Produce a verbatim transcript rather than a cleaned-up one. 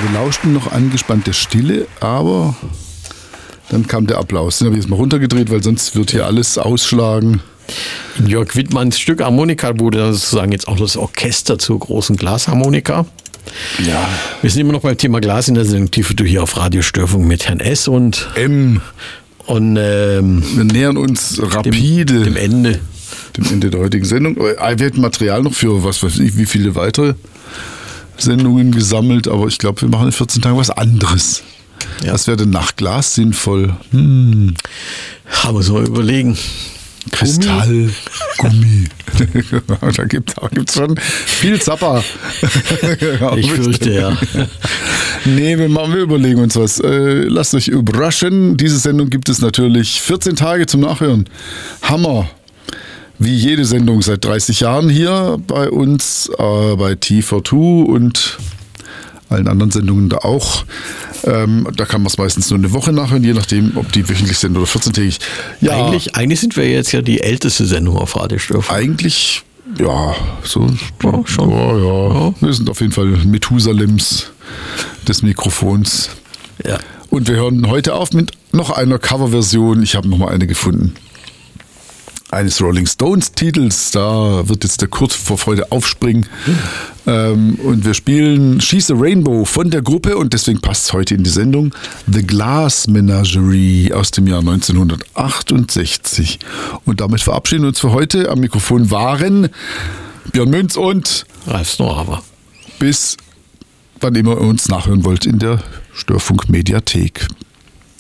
Wir lauschten noch angespannt der Stille, aber dann kam der Applaus. Den habe ich jetzt mal runtergedreht, weil sonst wird hier alles ausschlagen. In Jörg Wittmanns Stück Harmonika wurde dann sozusagen jetzt auch das Orchester zur großen Glasharmonika. Ja. Wir sind immer noch beim Thema Glas in der Sendung Tiefe hier auf Radio Störfunk mit Herrn S. und M. Und ähm, wir nähern uns rapide dem, dem Ende. Dem Ende der heutigen Sendung. Wir hätten Material noch für, was weiß ich, wie viele weitere Sendungen gesammelt, aber ich glaube, wir machen in vierzehn Tagen was anderes. Ja. Was wäre denn nach Glas sinnvoll? Hm. Aber so mal überlegen. Kristall, Gummi. Da gibt es schon viel Zapper. Ich fürchte, ja. Nee, wir, machen, wir überlegen uns was. Äh, lasst euch überraschen. Diese Sendung gibt es natürlich vierzehn Tage zum Nachhören. Hammer. Wie jede Sendung seit dreißig Jahren hier bei uns, äh, bei T vier zwei und allen anderen Sendungen da auch. Ähm, da kann man es meistens nur eine Woche nachhören, je nachdem, ob die wöchentlich sind oder vierzehntägig. Ja, eigentlich, eigentlich sind wir jetzt ja die älteste Sendung auf Radio Störfunk. Eigentlich, ja, so ja, schon. Ja, ja. Ja. Wir sind auf jeden Fall Methusalems des Mikrofons. Ja. Und wir hören heute auf mit noch einer Coverversion. Ich habe noch mal eine gefunden. Eines Rolling Stones Titels, da wird jetzt der Kurt vor Freude aufspringen. Mhm. Ähm, und wir spielen She's a Rainbow von der Gruppe und deswegen passt es heute in die Sendung The Glass Menagerie aus dem Jahr neunzehnhundertachtundsechzig. Und damit verabschieden wir uns für heute. Am Mikrofon waren Björn Münz und Ralf Snorhaber. Bis wann immer ihr uns nachhören wollt in der Störfunk Mediathek.